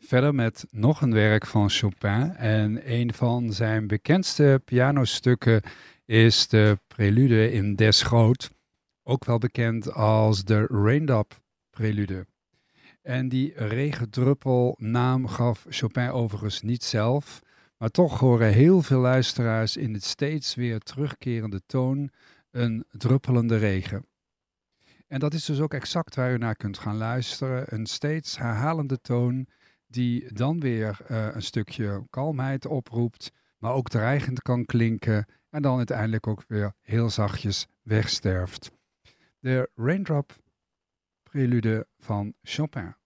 verder met nog een werk van Chopin. En een van zijn bekendste pianostukken is de Prelude in Des Groot. Ook wel bekend als de Raindrop Prelude. En die regendruppelnaam gaf Chopin overigens niet zelf. Maar toch horen heel veel luisteraars in het steeds weer terugkerende toon een druppelende regen. En dat is dus ook exact waar u naar kunt gaan luisteren. Een steeds herhalende toon die dan weer een stukje kalmheid oproept, maar ook dreigend kan klinken en dan uiteindelijk ook weer heel zachtjes wegsterft. De Raindrop Prelude van Chopin.